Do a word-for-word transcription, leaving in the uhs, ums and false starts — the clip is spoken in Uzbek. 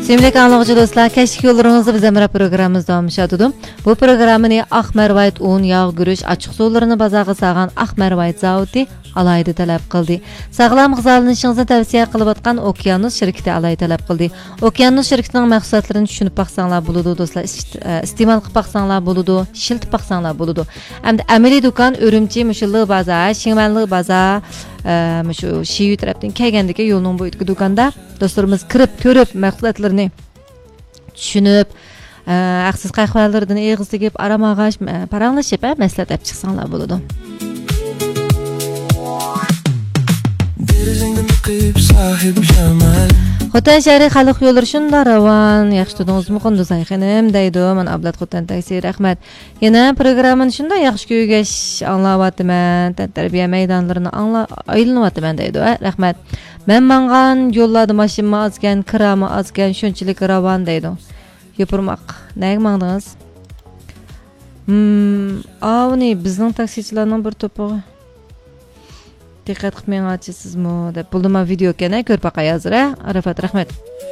Sevgili anlıqçı dostlar, keşke yollarınızda biz emre programımızda olmuş adıdım. Bu programını Akmervayt un, yağ, gürüş, açık soğularını bazağı sağan Akmervayt zavodi alaydı talep kıldı. Sağlam gızalınışınızı tavsiye kılıp atkan Okyanus şirketi alaydı talep kıldı. Okyanus şirketinin mahsusatlarını düşünüp baksanlar buludu dostlar, istimal kıp baksanlar buludu, şilt baksanlar buludu. Hem de ameli dukan, örümçi, müşülü baza, şingmenli baza, şu Şiyu taraftan kelgendeki yolun boyutku dukanda dostlarımız kırıp, körüp mahsusatlarını düşünüp, aksız qayqılarlardan eğizdi gep aramağaş, paranlaşıp, meslet hep çıksanlar buludu. Xotan şəhəri xalq yolları şunda ravan, yaxşı tudunuz mu qondu sayxanım deydi. Mən ablat Xotan taksi rəhmət. Yenə proqramın şunda yaxşı köygəş anlavatdı mən, tərbiyə meydanlarını anla ayılınıvatdı mən deydi. Rəhmət. Mən manğan yolladı maşınma azkən, kıramı azkən, şunçilik ravan deydi. Yopurmaq. Nəyə mağdınız? Hmm, avni bizning taksichilarning bir to'pig'i. Diqqat qilmang, açısızmı? Buldum video kene, körpaq ayazır, Arafat, rahmet.